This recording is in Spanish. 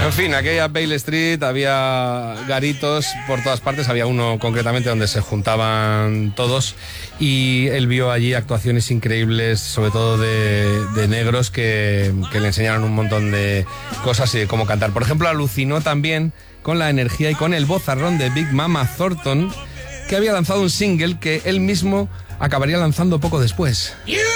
En fin, aquella Bale Street había garitos por todas partes, había uno concretamente donde se juntaban todos y él vio allí actuaciones increíbles, sobre todo de negros que le enseñaron un montón de cosas y de cómo cantar. Por ejemplo, alucinó también con la energía y con el vozarrón de Big Mama Thornton, que había lanzado un single que él mismo acabaría lanzando poco después. You